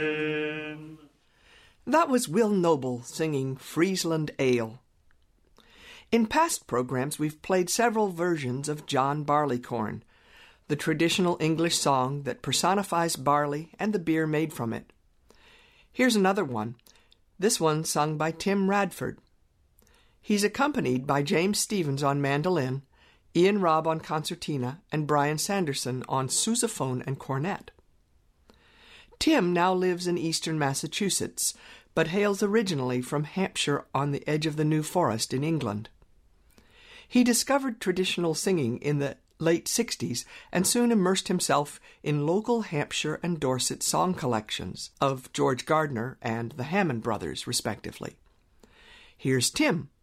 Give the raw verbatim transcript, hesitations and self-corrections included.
That was Will Noble singing Friesland Ale. In past programs, we've played several versions of John Barleycorn, the traditional English song that personifies barley and the beer made from it. Here's another one, this one sung by Tim Radford. He's accompanied by James Stevens on mandolin, Ian Robb on concertina, and Brian Sanderson on sousaphone and cornet. Tim now lives in eastern Massachusetts, but hails originally from Hampshire on the edge of the New Forest in England. He discovered traditional singing in the late sixties and soon immersed himself in local Hampshire and Dorset song collections of George Gardner and the Hammond Brothers, respectively. Here's Tim